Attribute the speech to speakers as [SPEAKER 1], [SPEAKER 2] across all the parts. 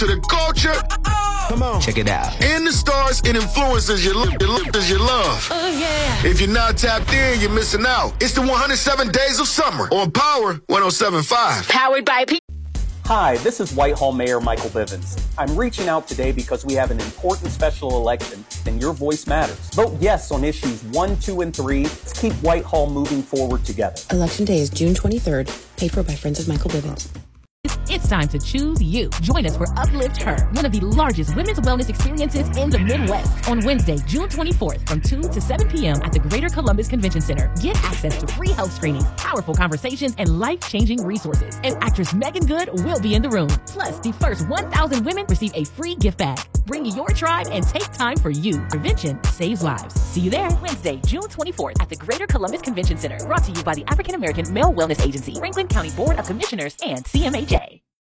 [SPEAKER 1] to the culture.
[SPEAKER 2] Come on. Check it out.
[SPEAKER 1] And the stars and influencers you love.
[SPEAKER 3] Oh, yeah.
[SPEAKER 1] If you're not tapped in, you're missing out. It's the 107 Days of Summer on Power 107.5.
[SPEAKER 3] Powered by P.
[SPEAKER 4] Hi, this is Whitehall Mayor Michael Bivens. I'm reaching out today because we have an important special election and your voice matters. Vote yes on issues 1, 2, and 3 to keep Whitehall moving forward together.
[SPEAKER 5] Election day is June 23rd, paid for by Friends of Michael Bivens.
[SPEAKER 6] It's time to choose you. Join us for Uplift Her, one of the largest women's wellness experiences in the Midwest, on Wednesday, June 24th from 2 to 7 p.m. at the Greater Columbus Convention Center. Get access to free health screenings, powerful conversations, and life-changing resources. And actress Megan Good will be in the room. Plus, the first 1,000 women receive a free gift bag. Bring your tribe and take time for you. Prevention saves lives. See you there Wednesday, June 24th at the Greater Columbus Convention Center. Brought to you by the African American Male Wellness Agency, Franklin County Board of Commissioners, and CMHA.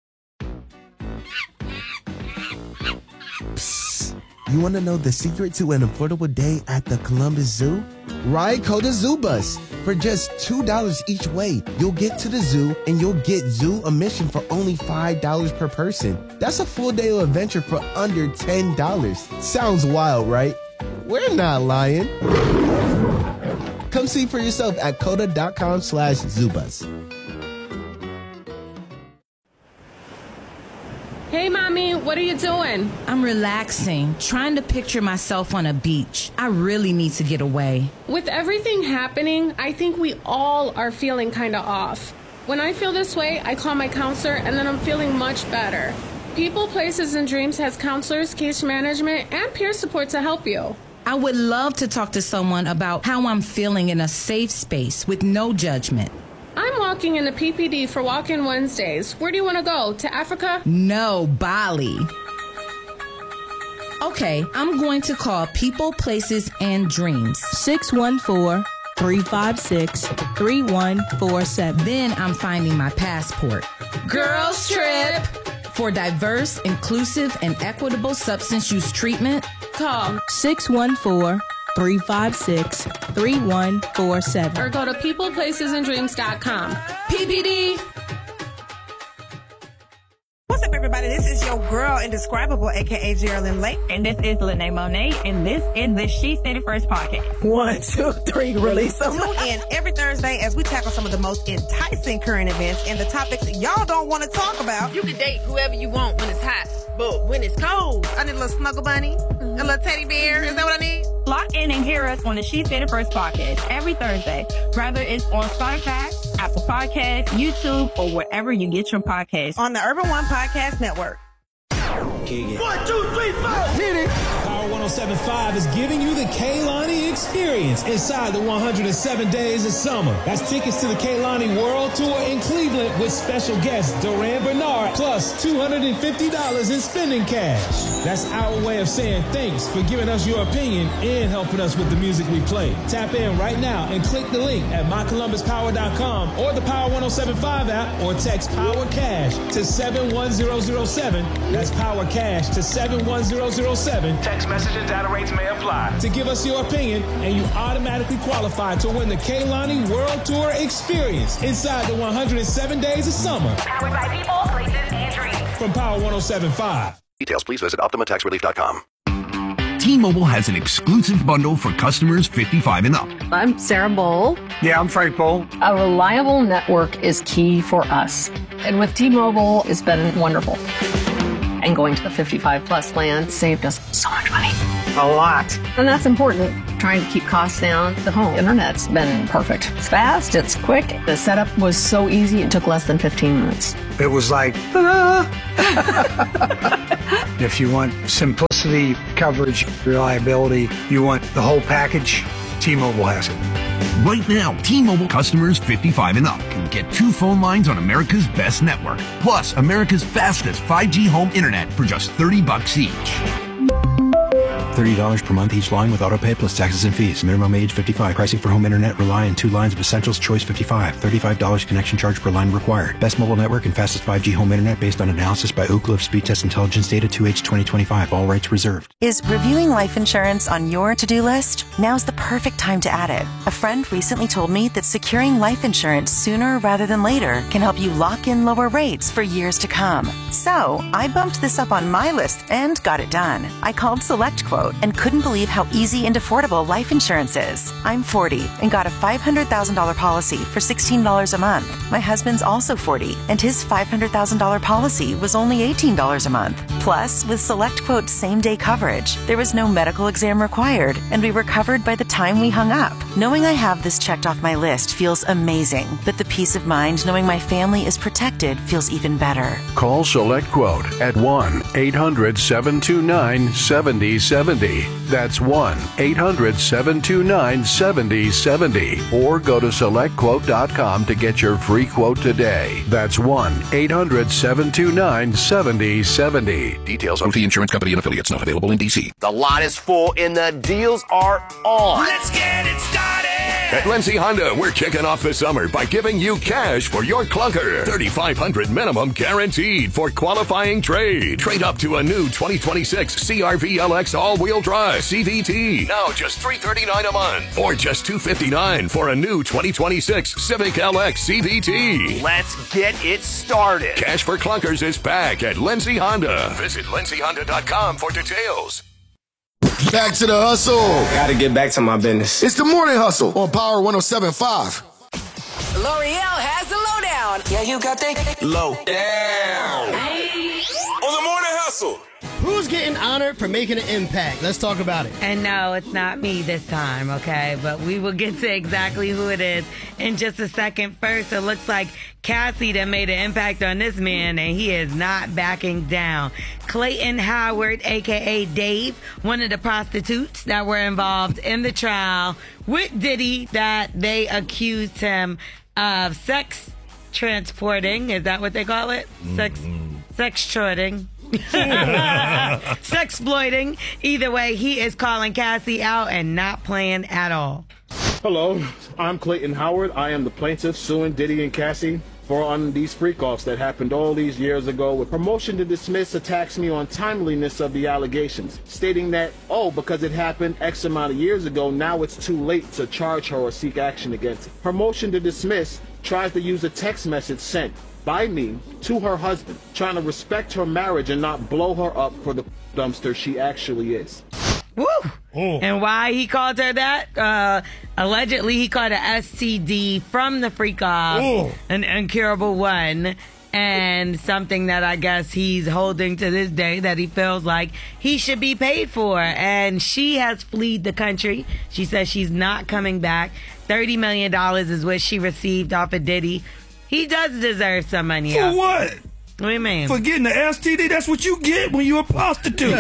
[SPEAKER 2] Psst. You want to know the secret to an affordable day at the Columbus Zoo? Ride Coda Zoo Bus. For just $2 each way, you'll get to the zoo and you'll get zoo admission for only $5 per person. That's a full day of adventure for under $10. Sounds wild, right? We're not lying. Come see for yourself at coda.com/zoobus.
[SPEAKER 7] Hey, Mommy, what are you doing?
[SPEAKER 8] I'm relaxing, trying to picture myself on a beach. I really need to get away.
[SPEAKER 7] With everything happening, I think we all are feeling kind of off. When I feel this way, I call my counselor, and then I'm feeling much better. People, Places, and Dreams has counselors, case management, and peer support to help you.
[SPEAKER 8] I would love to talk to someone about how I'm feeling in a safe space with no judgment.
[SPEAKER 7] I'm walking in the PPD for Walk-In Wednesdays. Where do you want to go? To Africa?
[SPEAKER 8] No, Bali. Okay, I'm going to call People, Places, and Dreams.
[SPEAKER 9] 614-356-3147.
[SPEAKER 8] Then I'm finding my passport.
[SPEAKER 7] Girls Trip!
[SPEAKER 8] For diverse, inclusive, and equitable substance use treatment,
[SPEAKER 7] call
[SPEAKER 9] 614-356-3147.
[SPEAKER 7] or go to peopleplacesanddreams.com. PPD!
[SPEAKER 10] What's up, everybody? This is your girl, Indescribable, a.k.a. Geraldine Lake.
[SPEAKER 11] And this is Lene Monet, and this is the She Said It First podcast.
[SPEAKER 10] 1, 2, 3, release them. Tune in every Thursday as we tackle some of the most enticing current events and the topics y'all don't want to talk about.
[SPEAKER 12] You can date whoever you want when it's hot, but when it's cold,
[SPEAKER 10] I need a little snuggle bunny, a little teddy bear. Is that what I need?
[SPEAKER 11] Lock in and hear us on the She Said It First podcast every Thursday, whether it's on Spotify, Apple Podcasts, YouTube, or wherever you get your podcasts.
[SPEAKER 10] On the Urban One Podcast Network.
[SPEAKER 13] 1, 2, 3, 4. Hit it. Power 107.5 is giving you the Kehlani experience inside the 107 Days of Summer. That's tickets to the Kehlani World Tour in Cleveland with special guest Duran Bernard, plus $250 in spending cash. That's our way of saying thanks for giving us your opinion and helping us with the music we play. Tap in right now and click the link at mycolumbuspower.com or the Power 107.5 app, or text Power Cash to 71007. That's Power Cash to 71007.
[SPEAKER 14] Text message and data rates may apply.
[SPEAKER 13] To give us your opinion, and you automatically qualify to win the Kehlani World Tour experience inside the 107 Days of Summer.
[SPEAKER 6] Powered by People, Places, and Dreams.
[SPEAKER 13] From Power 107.5.
[SPEAKER 15] Details, please visit OptimaTaxRelief.com.
[SPEAKER 16] T-Mobile has an exclusive bundle for customers 55 and up.
[SPEAKER 17] I'm Sarah Bowl.
[SPEAKER 18] Yeah, I'm Frank Bowl.
[SPEAKER 17] A reliable network is key for us. And with T-Mobile, it's been wonderful. And going to the 55 plus plan saved us so much money.
[SPEAKER 18] A lot.
[SPEAKER 17] And that's important. Trying to keep costs down. The home internet's been perfect. It's fast, it's quick. The setup was so easy, it took less than 15 minutes.
[SPEAKER 18] It was like, ta-da! If you want simplicity, coverage, reliability, you want the whole package, T-Mobile has it.
[SPEAKER 16] Right now, T-Mobile customers 55 and up can get 2 phone lines on America's best network, plus America's fastest 5G home internet for just $30 each.
[SPEAKER 3] $30 per month each line with autopay plus taxes and fees. Minimum age 55. Pricing for home internet rely on 2 lines of Essentials Choice 55. $35 connection charge per line required. Best mobile network and fastest 5G home internet based on analysis by Oak Cliff Speed Test Intelligence data 2H 2025. All rights reserved.
[SPEAKER 9] Is reviewing life insurance on your to-do list? Now's the perfect time to add it. A friend recently told me that securing life insurance sooner rather than later can help you lock in lower rates for years to come. So I bumped this up on my list and got it done. I called SelectQuote and couldn't believe how easy and affordable life insurance is. I'm 40 and got a $500,000 policy for $16 a month. My husband's also 40 and his $500,000 policy was only $18 a month. Plus, with SelectQuote's same-day coverage, there was no medical exam required and we were covered by the time we hung up. Knowing I have this checked off my list feels amazing, but the peace of mind knowing my family is protected feels even better.
[SPEAKER 19] Call SelectQuote at 1-800-729-7070. That's 1-800-729-7070. Or go to SelectQuote.com to get your free quote today. That's 1-800-729-7070.
[SPEAKER 15] Details on the insurance company and affiliates not available in D.C.
[SPEAKER 20] The lot is full and the deals are on.
[SPEAKER 21] Let's get it started.
[SPEAKER 22] At Lindsay Honda, we're kicking off the summer by giving you cash for your clunker. $3,500 minimum guaranteed for qualifying trade. Trade up to a new 2026 CR-V LX all-wheel drive CVT. Now just $339 a month. Or just $259 for a new 2026 Civic LX CVT.
[SPEAKER 20] Let's get it started.
[SPEAKER 22] Cash for clunkers is back at Lindsay Honda. Visit lindsayhonda.com for details.
[SPEAKER 1] Back to the hustle.
[SPEAKER 23] Gotta get back to my business.
[SPEAKER 1] It's the Morning Hustle on Power 107.5.
[SPEAKER 24] L'Oreal has the lowdown.
[SPEAKER 23] Yeah, you got that low down.
[SPEAKER 21] On the Morning Hustle.
[SPEAKER 25] Who's getting honored for making an impact? Let's talk about it.
[SPEAKER 26] And no, it's not me this time, okay? But we will get to exactly who it is in just a second. First, it looks like Cassie that made an impact on this man, and he is not backing down. Clayton Howard, a.k.a. Dave, one of the prostitutes that were involved in the trial with Diddy that they accused him of sex transporting. Is that what they call it? Sex trading. Sexploiting. Either way, he is calling Cassie out and not playing at all.
[SPEAKER 27] Hello, I'm Clayton Howard. I am the plaintiff suing Diddy and Cassie on these freak-offs that happened all these years ago. With motion to dismiss attacks me on timeliness of the allegations, stating that, because it happened X amount of years ago, now it's too late to charge her or seek action against it. Her motion to dismiss tries to use a text message sent by me to her husband, trying to respect her marriage and not blow her up for the dumpster she actually is.
[SPEAKER 26] Woo! And why he called her that? Allegedly, he called her STD from the freak off, an incurable one, and something that I guess he's holding to this day that he feels like he should be paid for. And she has fled the country. She says she's not coming back. $30 million is what she received off of Diddy. He does deserve some money.
[SPEAKER 28] For what?
[SPEAKER 26] What do you mean?
[SPEAKER 28] For getting the STD, that's what you get when you're a prostitute.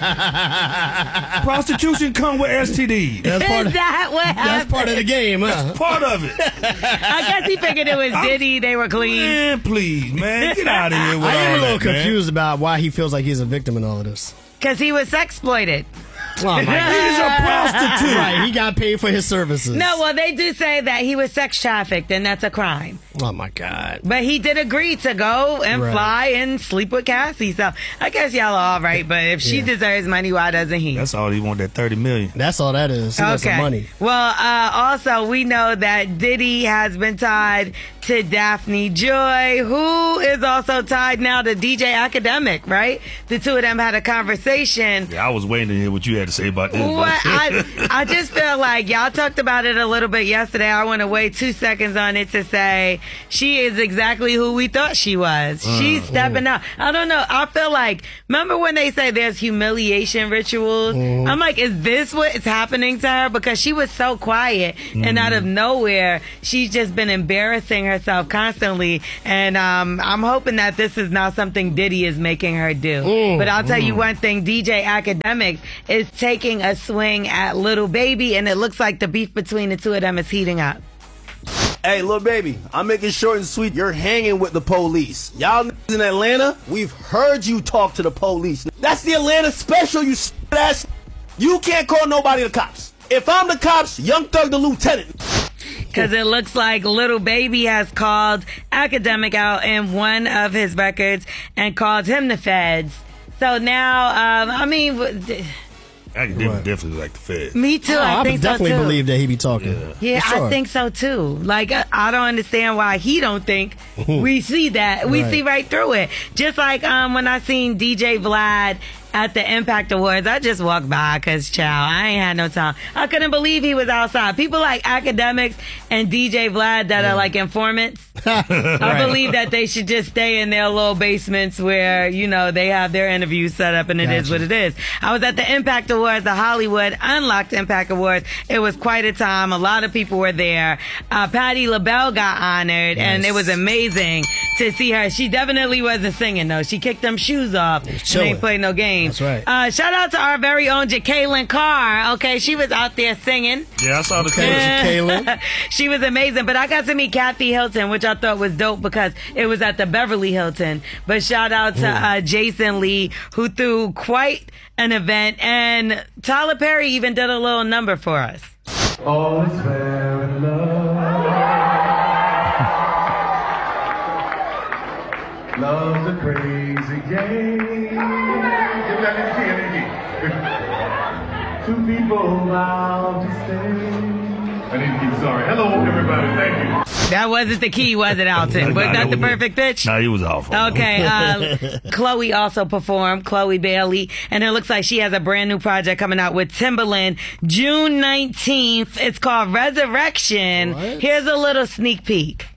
[SPEAKER 28] Prostitution come with STD.
[SPEAKER 26] That's part of
[SPEAKER 25] the game, huh?
[SPEAKER 28] That's part of it.
[SPEAKER 26] I guess he figured it was Diddy. They were clean.
[SPEAKER 28] Man, please, man. Get out of here with all that,
[SPEAKER 25] I am a little confused
[SPEAKER 28] man.
[SPEAKER 25] about why he feels like he's a victim in all of this.
[SPEAKER 26] Because he was sexploited.
[SPEAKER 25] Oh my God.
[SPEAKER 28] He's a prostitute.
[SPEAKER 25] Right, he got paid for his services.
[SPEAKER 26] No, well, they do say that he was sex trafficked, and that's a crime.
[SPEAKER 25] Oh my God.
[SPEAKER 26] But he did agree to go and fly and sleep with Cassie. So I guess y'all are all right. But if she deserves money, why doesn't he?
[SPEAKER 28] That's all he want, that $30 million.
[SPEAKER 25] That's all that is. He wants some money.
[SPEAKER 26] Well, also, we know that Diddy has been tied to Daphne Joy, who is also tied now to DJ Academic, right? The two of them had a conversation.
[SPEAKER 28] Yeah, I was waiting to hear what you had to say about this.
[SPEAKER 26] I just feel like y'all talked about it a little bit yesterday. I want to wait 2 seconds on it to say she is exactly who we thought she was. She's stepping up. I don't know. I feel like, remember when they say there's humiliation rituals? I'm like, is this what is happening to her? Because she was so quiet and out of nowhere, she's just been embarrassing herself constantly. And I'm hoping that this is not something Diddy is making her do. But I'll tell you one thing, DJ Academics is taking a swing at Lil Baby, and it looks like the beef between the two of them is heating up.
[SPEAKER 29] Hey, Lil Baby, I'm making short and sweet. You're hanging with the police. Y'all in Atlanta, we've heard you talk to the police. That's the Atlanta special, you ass. You can't call nobody the cops. If I'm the cops, Young Thug the lieutenant.
[SPEAKER 26] Because it looks like Lil Baby has called Academic out in one of his records and called him the feds. So now,
[SPEAKER 28] Academic definitely like the feds.
[SPEAKER 26] Me too. I think
[SPEAKER 25] definitely
[SPEAKER 26] so too.
[SPEAKER 25] believe that he be talking.
[SPEAKER 26] Yeah,
[SPEAKER 25] For sure.
[SPEAKER 26] I think so too. Like, I don't understand why he don't think we see that. We see right through it. Just like when I seen DJ Vlad at the Impact Awards, I just walked by because, child, I ain't had no time. I couldn't believe he was outside. People like Academics and DJ Vlad that are like informants, I believe that they should just stay in their little basements where, you know, they have their interviews set up and it is what it is. I was at the Impact Awards, the Hollywood Unlocked Impact Awards. It was quite a time. A lot of people were there. Patti LaBelle got honored, and it was amazing to see her. She definitely wasn't singing, though. She kicked them shoes off and ain't played no game.
[SPEAKER 25] That's right.
[SPEAKER 26] Shout out to our very own Jacqueline Carr. Okay, she was out there singing.
[SPEAKER 28] Yeah, I saw the Jacqueline.
[SPEAKER 26] She was amazing. But I got to meet Kathy Hilton, which I thought was dope because it was at the Beverly Hilton. But shout out to Jason Lee, who threw quite an event. And Tyler Perry even did a little number for us.
[SPEAKER 2] All is fair in love. Love's a crazy game. Give me energy. Two people vow to stay. I need to keep sorry. Hello, everybody. Thank you.
[SPEAKER 26] That wasn't the key, was it, Alton? Was that the perfect pitch?
[SPEAKER 28] No, he was awful.
[SPEAKER 26] Okay. Chloe also performed, Chloe Bailey, and it looks like she has a brand new project coming out with Timbaland June 19th. It's called Resurrection. Here's a little sneak peek.